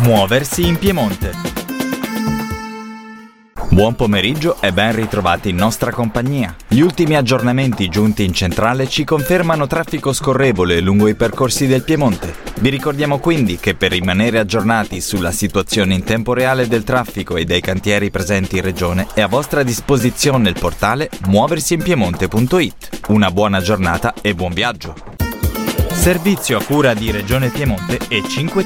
Muoversi in Piemonte. Buon pomeriggio e ben ritrovati in nostra compagnia. Gli ultimi aggiornamenti giunti in centrale ci confermano traffico scorrevole lungo i percorsi del Piemonte. Vi ricordiamo quindi che per rimanere aggiornati sulla situazione in tempo reale del traffico e dei cantieri presenti in regione è a vostra disposizione il portale muoversiinpiemonte.it. Una buona giornata e buon viaggio! Servizio a cura di Regione Piemonte e 5